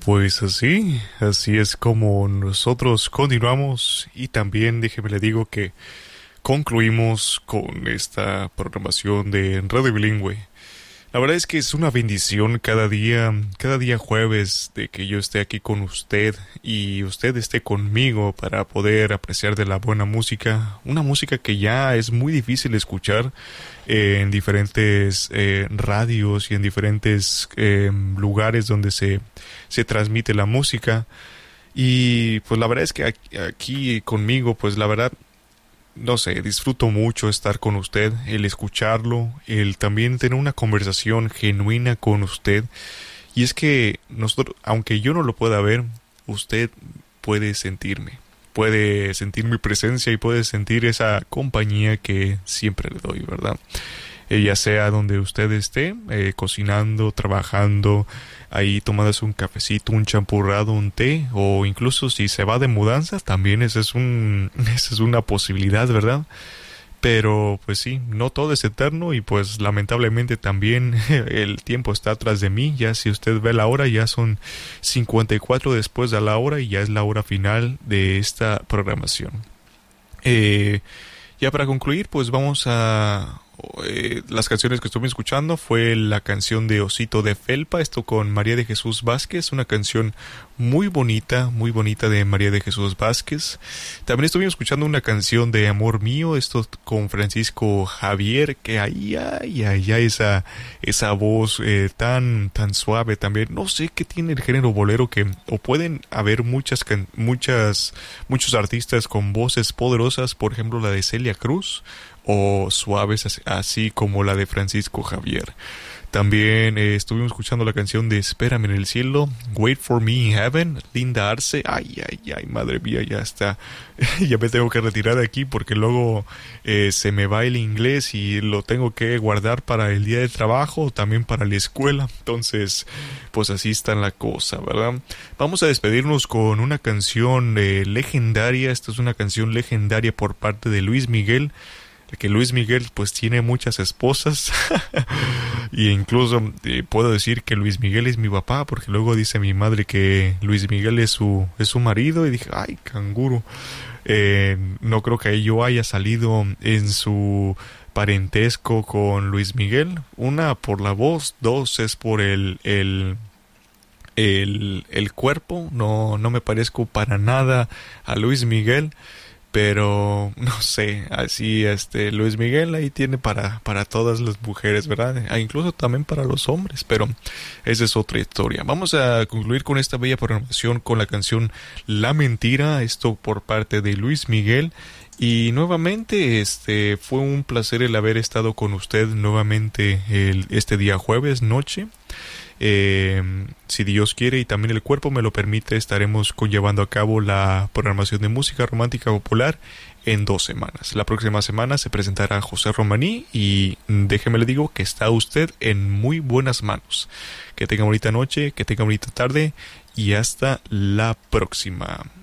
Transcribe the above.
Pues así es como nosotros continuamos y también déjeme le digo que concluimos con esta programación de Radio Bilingüe. La verdad es que es una bendición cada día jueves de que yo esté aquí con usted y usted esté conmigo para poder apreciar de la buena música, una música que ya es muy difícil escuchar en diferentes radios y en diferentes lugares donde se transmite la música. Y pues la verdad es que aquí conmigo, pues la verdad no sé, disfruto mucho estar con usted, el escucharlo, el también tener una conversación genuina con usted. Y es que nosotros, aunque yo no lo pueda ver, usted puede sentir mi presencia y puede sentir esa compañía que siempre le doy, ¿verdad? Ya sea donde usted esté, cocinando, trabajando, ahí tomándose un cafecito, un champurrado, un té, o incluso si se va de mudanzas, también esa es una posibilidad, ¿verdad? Pero pues sí, no todo es eterno y pues lamentablemente también el tiempo está atrás de mí. Ya si usted ve la hora, ya son 54 después de la hora y ya es la hora final de esta programación. Ya para concluir, pues vamos a... las canciones que estuve escuchando fue la canción de Osito de Felpa, esto con María de Jesús Vázquez, una canción muy bonita de María de Jesús Vázquez. También estuve escuchando una canción de Amor Mío, esto con Francisco Javier, que ahí esa voz tan suave también. No sé qué tiene el género bolero que, o pueden haber muchos artistas con voces poderosas, por ejemplo la de Celia Cruz, o suaves así como la de Francisco Javier. También estuvimos escuchando la canción de Espérame en el cielo, Wait for Me in Heaven, Linda Arce. Ay, madre mía, ya está. Ya me tengo que retirar de aquí porque luego se me va el inglés y lo tengo que guardar para el día de trabajo o también para la escuela. Entonces, pues así está la cosa, ¿verdad? Vamos a despedirnos con una canción legendaria. Esta es una canción legendaria por parte de Luis Miguel, que Luis Miguel pues tiene muchas esposas y incluso puedo decir que Luis Miguel es mi papá, porque luego dice mi madre que Luis Miguel es su marido, y dije, ay, canguro, no creo que yo haya salido en su parentesco con Luis Miguel. Una, por la voz; dos, es por el cuerpo. No me parezco para nada a Luis Miguel. Pero no sé, así Luis Miguel ahí tiene para todas las mujeres, ¿verdad? Incluso también para los hombres, pero esa es otra historia. Vamos a concluir con esta bella programación con la canción La Mentira, esto por parte de Luis Miguel. Y nuevamente fue un placer el haber estado con usted nuevamente este día jueves noche. Si Dios quiere y también el cuerpo me lo permite, estaremos llevando a cabo la programación de música romántica popular en 2 semanas. La próxima semana se presentará José Romaní y déjeme le digo que está usted en muy buenas manos. Que tenga bonita noche, que tenga bonita tarde y hasta la próxima.